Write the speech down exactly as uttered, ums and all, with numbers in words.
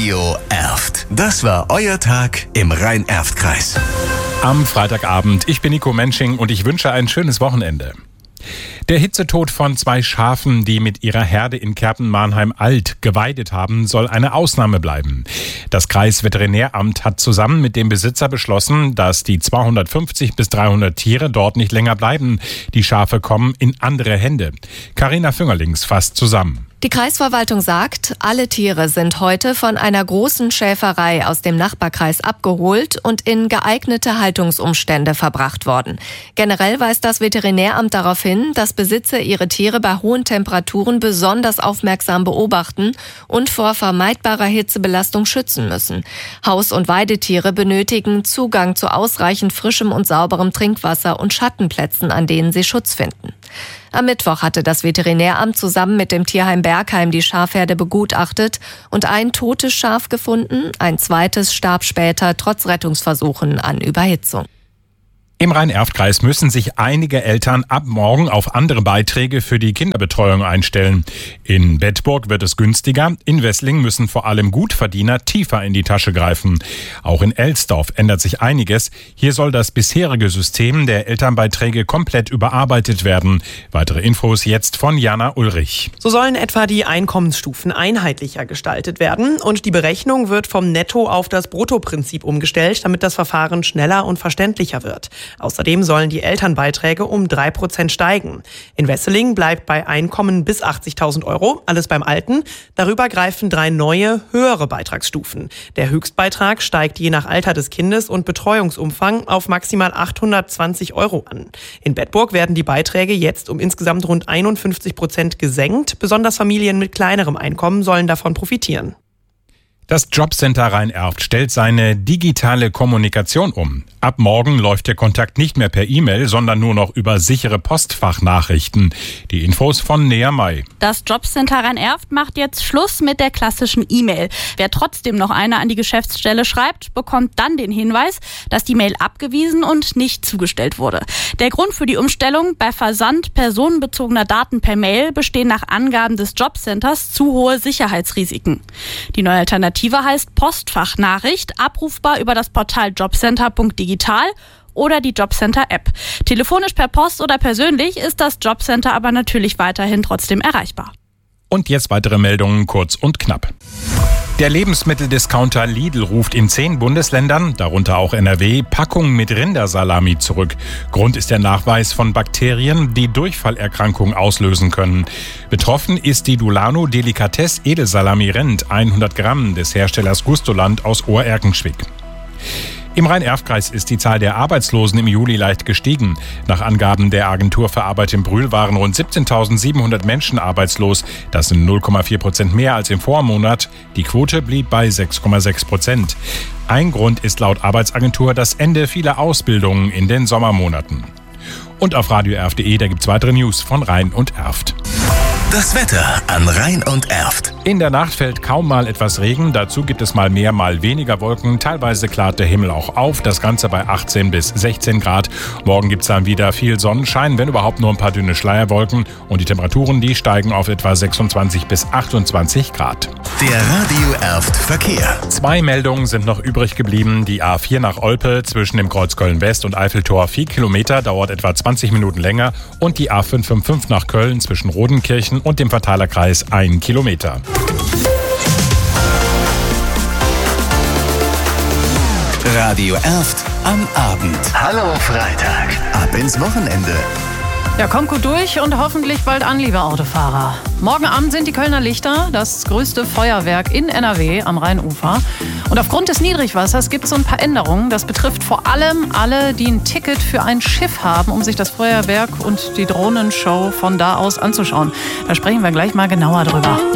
Radio Erft. Das war euer Tag im Rhein-Erft-Kreis. Am Freitagabend. Ich bin Nico Mensching und ich wünsche ein schönes Wochenende. Der Hitzetod von zwei Schafen, die mit ihrer Herde in Kerpen-Marnheim-Alt geweidet haben, soll eine Ausnahme bleiben. Das Kreisveterinäramt hat zusammen mit dem Besitzer beschlossen, dass die zweihundertfünfzig bis dreihundert Tiere dort nicht länger bleiben. Die Schafe kommen in andere Hände. Carina Füngerlings fasst zusammen. Die Kreisverwaltung sagt, alle Tiere sind heute von einer großen Schäferei aus dem Nachbarkreis abgeholt und in geeignete Haltungsumstände verbracht worden. Generell weist das Veterinäramt darauf hin, dass Besitzer ihre Tiere bei hohen Temperaturen besonders aufmerksam beobachten und vor vermeidbarer Hitzebelastung schützen müssen. Haus- und Weidetiere benötigen Zugang zu ausreichend frischem und sauberem Trinkwasser und Schattenplätzen, an denen sie Schutz finden. Am Mittwoch hatte das Veterinäramt zusammen mit dem Tierheim Bergheim die Schafherde begutachtet und ein totes Schaf gefunden. Ein zweites starb später trotz Rettungsversuchen an Überhitzung. Im Rhein-Erft-Kreis müssen sich einige Eltern ab morgen auf andere Beiträge für die Kinderbetreuung einstellen. In Bedburg wird es günstiger. In Wesseling müssen vor allem Gutverdiener tiefer in die Tasche greifen. Auch in Elsdorf ändert sich einiges. Hier soll das bisherige System der Elternbeiträge komplett überarbeitet werden. Weitere Infos jetzt von Jana Ulrich. So sollen etwa die Einkommensstufen einheitlicher gestaltet werden und die Berechnung wird vom Netto auf das Bruttoprinzip umgestellt, damit das Verfahren schneller und verständlicher wird. Außerdem sollen die Elternbeiträge um drei Prozent steigen. In Wesseling bleibt bei Einkommen bis achtzigtausend Euro alles beim Alten. Darüber greifen drei neue, höhere Beitragsstufen. Der Höchstbeitrag steigt je nach Alter des Kindes und Betreuungsumfang auf maximal achthundertzwanzig Euro an. In Bedburg werden die Beiträge jetzt um insgesamt rund einundfünfzig Prozent gesenkt. Besonders Familien mit kleinerem Einkommen sollen davon profitieren. Das Jobcenter Rhein-Erft stellt seine digitale Kommunikation um. Ab morgen läuft der Kontakt nicht mehr per E-Mail, sondern nur noch über sichere Postfachnachrichten. Die Infos von Nea May. Das Jobcenter Rhein-Erft macht jetzt Schluss mit der klassischen E-Mail. Wer trotzdem noch eine an die Geschäftsstelle schreibt, bekommt dann den Hinweis, dass die Mail abgewiesen und nicht zugestellt wurde. Der Grund für die Umstellung: bei Versand personenbezogener Daten per Mail bestehen nach Angaben des Jobcenters zu hohe Sicherheitsrisiken. Die neue Alternative heißt Postfachnachricht, abrufbar über das Portal jobcenter punkt digital oder die Jobcenter-App. Telefonisch, per Post oder persönlich ist das Jobcenter aber natürlich weiterhin trotzdem erreichbar. Und jetzt weitere Meldungen, kurz und knapp. Der Lebensmitteldiscounter Lidl ruft in zehn Bundesländern, darunter auch N R W, Packungen mit Rindersalami zurück. Grund ist der Nachweis von Bakterien, die Durchfallerkrankungen auslösen können. Betroffen ist die Dulano Delicatesse Edelsalami Rind, hundert Gramm des Herstellers Gustoland aus Ohr-Erkenschwick. Im Rhein-Erft-Kreis ist die Zahl der Arbeitslosen im Juli leicht gestiegen. Nach Angaben der Agentur für Arbeit in Brühl waren rund siebzehntausendsiebenhundert Menschen arbeitslos. Das sind null Komma vier Prozent mehr als im Vormonat. Die Quote blieb bei sechs Komma sechs Prozent. Ein Grund ist laut Arbeitsagentur das Ende vieler Ausbildungen in den Sommermonaten. Und auf radio erft punkt de, da gibt's weitere News von Rhein und Erft. Das Wetter an Rhein und Erft. In der Nacht fällt kaum mal etwas Regen. Dazu gibt es mal mehr, mal weniger Wolken. Teilweise klart der Himmel auch auf. Das Ganze bei achtzehn bis sechzehn Grad. Morgen gibt es dann wieder viel Sonnenschein, wenn überhaupt nur ein paar dünne Schleierwolken. Und die Temperaturen, die steigen auf etwa sechsundzwanzig bis achtundzwanzig Grad. Der Radio Erft Verkehr. Zwei Meldungen sind noch übrig geblieben. Die A vier nach Olpe zwischen dem Kreuz Köln-West und Eiffeltor vier Kilometer, dauert etwa zwanzig Minuten länger. Und die A fünf fünf fünf nach Köln zwischen Rodenkirchen und dem Verteilerkreis ein Kilometer. Radio Erft am Abend. Hallo Freitag. Ab ins Wochenende. Ja, kommt gut durch und hoffentlich bald an, liebe Autofahrer. Morgen Abend sind die Kölner Lichter das größte Feuerwerk in N R W am Rheinufer. Und aufgrund des Niedrigwassers gibt es so ein paar Änderungen. Das betrifft vor allem alle, die ein Ticket für ein Schiff haben, um sich das Feuerwerk und die Drohnenshow von da aus anzuschauen. Da sprechen wir gleich mal genauer drüber.